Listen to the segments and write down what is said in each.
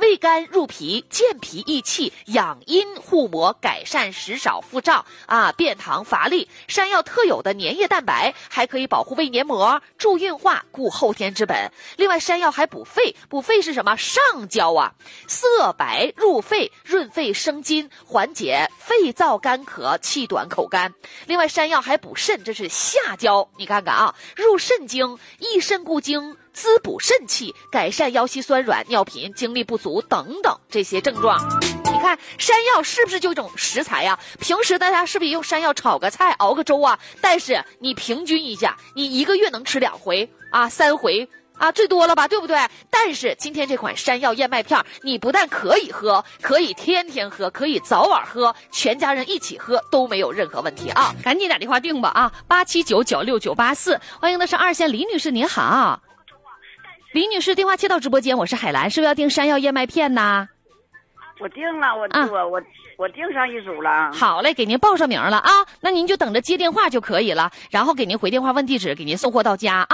味甘入脾，健脾益气，养阴护膜，改善食少腹胀便溏乏力。山药特有的粘液蛋白还可以保护胃黏膜，助运化，固后天之本。另外山药还补肺，补肺是什么？上焦色白入肺，润肺生津，缓解肺燥干咳、气短口干。另外山药还补肾，这是下焦，你看看入肾经，益肾固精，滋补肾气，改善腰膝酸软、尿频、精力不足等等这些症状。你看山药是不是就一种食材呀？平时大家是不是也用山药炒个菜、熬个粥但是你平均一下，你一个月能吃2回3回最多了吧，对不对？但是今天这款山药燕麦片，你不但可以喝，可以天天喝，可以早晚喝，全家人一起喝都没有任何问题赶紧打电话订吧87996984，欢迎的是2线李女士，您好。李女士，电话接到直播间，我是海兰，是不是要订山药燕麦片呢？ 我订了，我订上一组了。 好嘞，给您报上名了那您就等着接电话就可以了，然后给您回电话问地址，给您送货到家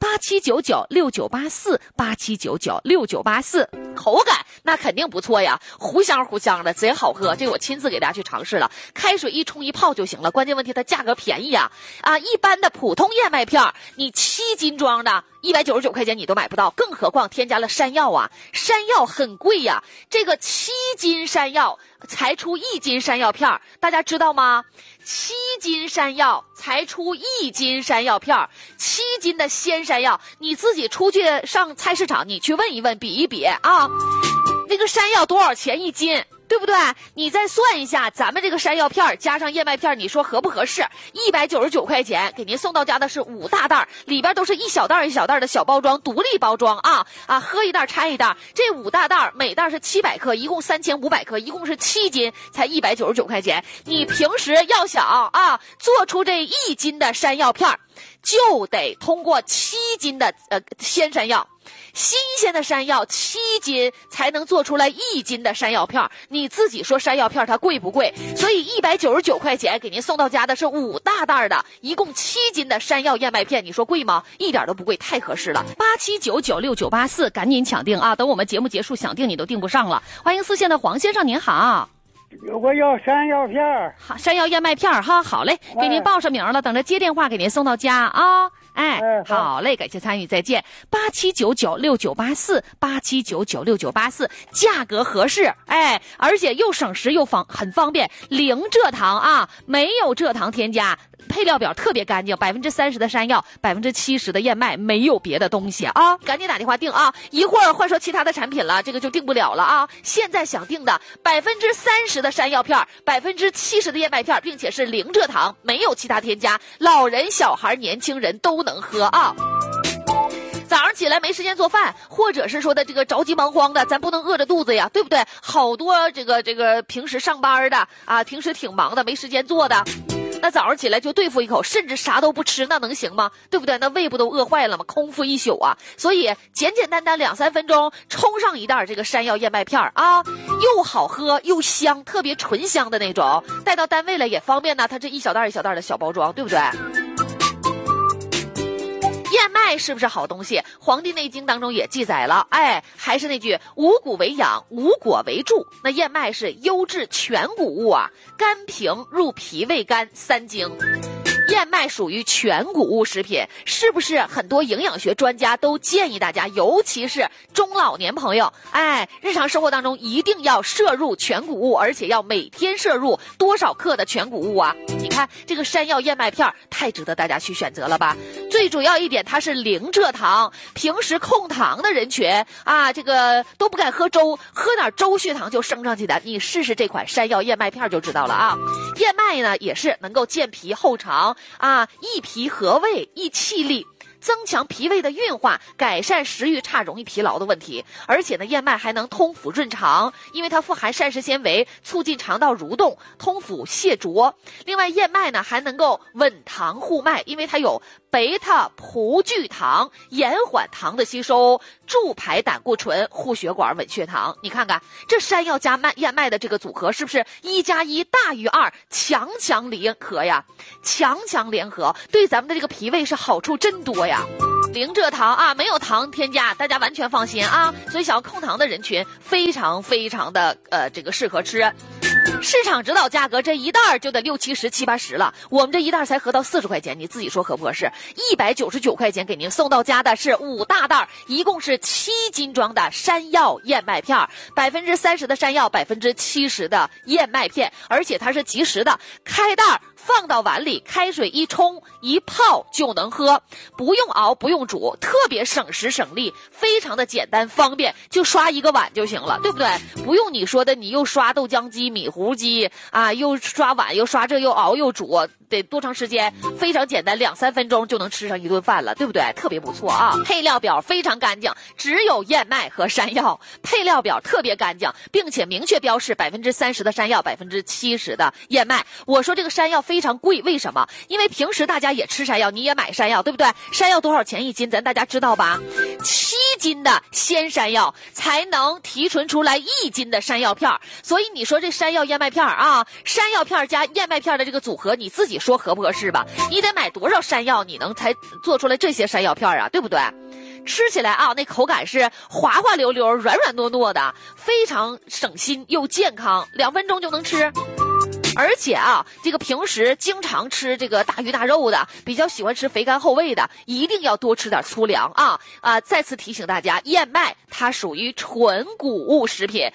87996984，87996984。口感那肯定不错呀，糊香糊香的，贼好喝。这个我亲自给大家去尝试了，开水一冲一泡就行了。关键问题它价格便宜一般的普通燕麦片你7斤装的199块钱你都买不到，更何况添加了山药山药很贵这个7斤山药才出1斤山药片，大家知道吗？7斤山药才出1斤山药片，7斤的鲜山药，你自己出去上菜市场，你去问一问，比一比那个山药多少钱1斤？对不对？你再算一下，咱们这个山药片加上燕麦片，你说合不合适？199块钱给您送到家的是5大袋，里边都是一小袋一小袋的小包装，独立包装喝一袋拆一袋。这5大袋每袋是700克，一共3500克，一共是7斤，才199块钱。你平时要想做出这1斤的山药片，就得通过7斤的鲜山药。新鲜的山药7斤才能做出来1斤的山药片，你自己说山药片它贵不贵？所以199块钱给您送到家的是5大袋的，一共7斤的山药燕麦片，你说贵吗？一点都不贵，太合适了。87996984，赶紧抢订等我们节目结束想订你都订不上了。欢迎4线的黄先生，您好。 我要山药片好，山药燕麦片好嘞，给您报上名了，等着接电话给您送到家好嘞，感谢参与，再见。87996984， 87996984，价格合适，而且又省时又很方便，零蔗糖没有蔗糖添加，配料表特别干净，30%的山药，70%的燕麦，没有别的东西赶紧打电话订一会儿换说其他的产品了，这个就订不了了现在想订的30%的山药片，70%的燕麦片，并且是零蔗糖，没有其他添加，老人、小孩、年轻人都能喝早上起来没时间做饭，或者是说的这个着急忙慌的，咱不能饿着肚子呀，对不对？好多这个平时上班的平时挺忙的，没时间做的，那早上起来就对付一口，甚至啥都不吃，那能行吗？对不对？那胃不都饿坏了吗？空腹一宿所以简简单单2-3分钟冲上一袋这个山药燕麦片又好喝又香，特别醇香的那种，带到单位了也方便它这一小袋一小袋的小包装，对不对？燕麦是不是好东西？《黄帝内经》当中也记载了，还是那句五谷为养，五果为助。那燕麦是优质全谷物甘平入脾胃肝3经。燕麦属于全谷物食品，是不是很多营养学专家都建议大家，尤其是中老年朋友，日常生活当中一定要摄入全谷物，而且要每天摄入多少克的全谷物你看这个山药燕麦片太值得大家去选择了吧？最主要一点，它是零蔗糖，平时控糖的人群这个都不敢喝粥，喝点粥血糖就升上去的，你试试这款山药燕麦片就知道了燕麦呢也是能够健脾厚肠益脾和胃，益气力，增强脾胃的运化，改善食欲差、容易疲劳的问题。而且呢，燕麦还能通腑润肠，因为它富含膳食纤维，促进肠道蠕动，通腑泻浊。另外，燕麦呢还能够稳糖护脉，因为它有贝塔葡聚糖，延缓糖的吸收，助排胆固醇，护血管，稳血糖。你看看这山药加燕麦的这个组合，是不是1+1大于2，强强联合呀？强强联合对咱们的这个脾胃是好处真多呀。 零蔗糖啊，没有糖添加，大家完全放心啊。所以想要控糖的人群非常非常的这个适合吃。市场指导价格这一袋就得60、70、70、80了，我们这一袋才合到40块钱，你自己说合不合适？199块钱给您送到家的是5大袋，一共是7斤装的山药燕麦片，30%的山药，70%的燕麦片，而且它是即食的，开袋放到碗里，开水一冲一泡就能喝，不用熬不用煮，特别省时省力，非常的简单方便，就刷一个碗就行了，对不对？不用你说的你又刷豆浆机、米糊机啊，又刷碗又刷这又熬又煮，得多长时间？非常简单，2、3分钟就能吃上一顿饭了，对不对？特别不错啊！配料表非常干净，只有燕麦和山药，配料表特别干净，并且明确标示30%的山药，70%的燕麦。我说这个山药非常贵，为什么？因为平时大家也吃山药，你也买山药，对不对？山药多少钱1斤？咱大家知道吧？7斤的鲜山药才能提纯出来1斤的山药片，所以你说这山药燕麦片啊，山药片加燕麦片的这个组合，你自己说合不合适吧？你得买多少山药你能才做出来这些山药片啊，对不对？吃起来啊，那口感是滑滑溜溜、软软糯糯的，非常省心又健康，2分钟就能吃。而且啊，这个平时经常吃这个大鱼大肉的，比较喜欢吃肥甘厚味的，一定要多吃点粗粮啊！再次提醒大家，燕麦它属于纯谷物食品，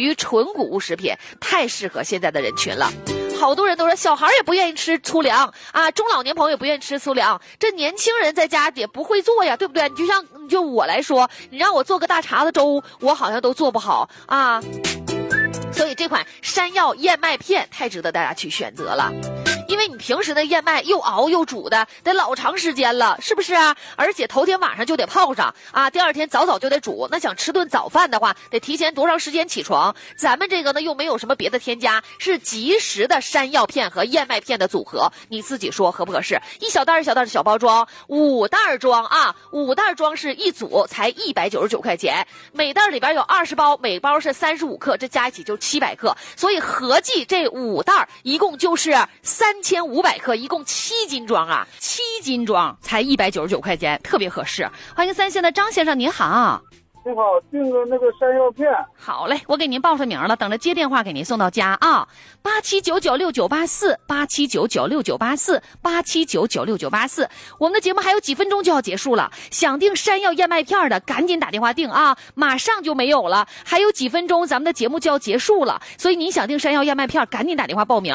太适合现在的人群了。好多人都说小孩也不愿意吃粗粮啊，中老年朋友也不愿意吃粗粮，这年轻人在家也不会做呀，对不对？就我来说，你让我做个大碴子粥，我好像都做不好啊。所以这款山药燕麦片太值得大家去选择了。因为你平时的燕麦又熬又煮的得老长时间了，是不是啊？而且头天晚上就得泡上啊，第二天早早就得煮。那想吃顿早饭的话，得提前多长时间起床？咱们这个呢又没有什么别的添加，是即食的山药片和燕麦片的组合，你自己说合不合适？一小袋一小袋的小包装，5袋装啊，5袋装是一组才199块钱，每袋里边有20包，每包是35克，这加一起就700克，所以合计这5袋一共就是3500克，一共7斤装啊，7斤装才199块钱，特别合适。欢迎3线的张先生，您好。 你好，订个那个山药片。 好嘞，我给您报上名了，等着接电话给您送到家啊。87996984，87996984，87996984。我们的节目还有几分钟就要结束了，想订山药燕麦片的赶紧打电话订啊，马上就没有了，还有几分钟咱们的节目就要结束了，所以您想订山药燕麦片赶紧打电话报名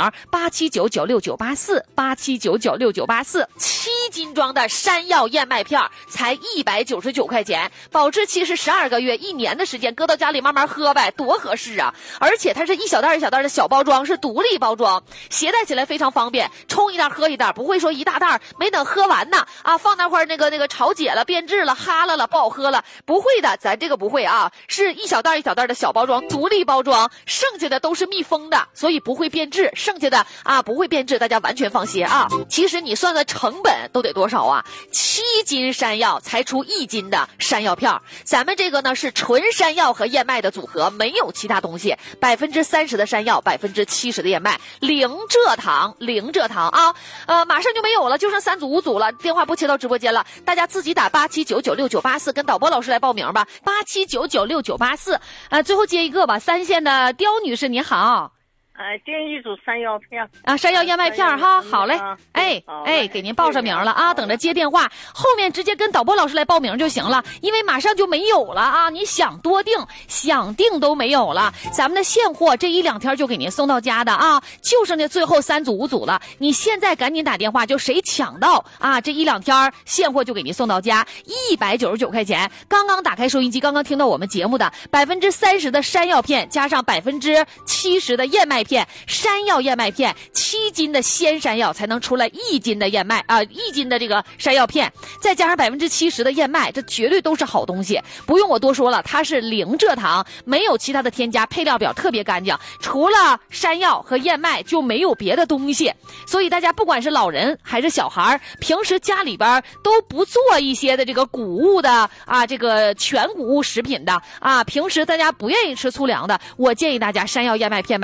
，87996984，87996984，7斤装的山药燕麦片才199块钱，保质期是12个月，1年的时间，搁到家里慢慢喝呗，多合适啊！而且它是一小袋一小袋的小包装，是独立包装，携带起来非常方便，冲一袋喝一袋，不会说一大袋没等喝完呢啊，放那块儿那个潮解了、变质了、哈了不好喝了，不会的，咱这个不会啊，是一小袋一小袋的小包装，独立包装，剩下的都是密封的，所以不会变质，剩下的啊不会变质，大家完全放心啊。其实你算算成本都得多少啊？7斤山药才出1斤的山药片，咱们这个呢是纯山药和燕麦的组合，没有其他东西，30%的山药，70%的燕麦，零蔗糖啊，马上就没有了，就剩3组5组了，电话不切到直播间了，大家自己打87996984跟导播老师来报名吧，87996984，最后接一个吧，3线的刁女士你好。 订一组山药片啊，山药燕麦片哈，好嘞，给您报上名了啊，等着接电话，后面直接跟导播老师来报名就行了，因为马上就没有了啊，你想多订想订都没有了，咱们的现货这1、2天就给您送到家的啊，就剩下最后3组5组了，你现在赶紧打电话，就谁抢到啊，这1、2天现货就给您送到家，199块钱。刚刚打开收音机，刚刚听到我们节目的30%的山药片加上70%的燕麦片，山药燕麦片7斤的鲜山药才能出来1斤的燕麦1斤的这个山药片，再加上70%的燕麦，这绝对都是好东西，不用我多说了，它是零蔗糖，没有其他的添加，配料表特别干净，除了山药和燕麦就没有别的东西，所以大家不管是老人还是小孩，平时家里边都不做一些的这个谷物的啊，这个全谷物食品的啊，平时大家不愿意吃粗粮的，我建议大家山药燕麦片买回去，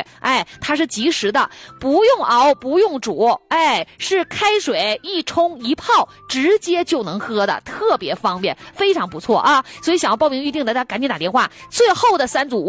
哎，它是即食的，不用熬，不用煮，哎，是开水一冲一泡，直接就能喝的，特别方便，非常不错啊！所以想要报名预定的，大家赶紧打电话。最后的3组